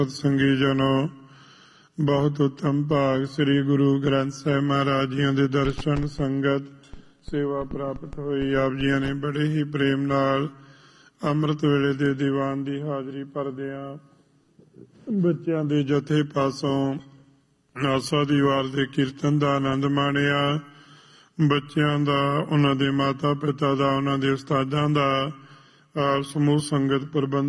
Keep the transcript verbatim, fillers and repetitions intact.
ਸੰਗੀ ਜਨੋ, ਬਹੁਤ ਉੱਤਮ ਭਾਗ ਸ੍ਰੀ ਗੁਰੂ ਗ੍ਰੰਥ ਸਾਹਿਬ ਮਹਾਰਾਜ ਜੀਆਂ ਦੇ ਦਰਸ਼ਨ ਸੰਗਤ ਸੇਵਾ ਪ੍ਰਾਪਤ ਹੋਈ। ਆਪ ਜੀਆਂ ਨੇ ਬੜੇ ਹੀ ਪ੍ਰੇਮ ਨਾਲ ਅੰਮ੍ਰਿਤ ਵੇਲੇ ਦੇ ਦੀਵਾਨ ਦੀ ਹਾਜ਼ਰੀ ਭਰਦਿਆਂ ਬੱਚਿਆਂ ਦੇ ਜਥੇ ਪਾਸੋਂ ਆਸਾ ਦੀ ਵਾਰ ਦੇ ਕੀਰਤਨ ਦਾ ਆਨੰਦ ਮਾਣਿਆ। ਬੱਚਿਆਂ ਦਾ, ਉਹਨਾਂ ਦੇ ਮਾਤਾ ਪਿਤਾ ਦਾ, ਉਹਨਾਂ ਦੇ ਉਸਤਾਦਾਂ ਦਾ, ਆਪ ਸਮੂਹ ਸੰਗਤ ਪ੍ਰਬੰਧ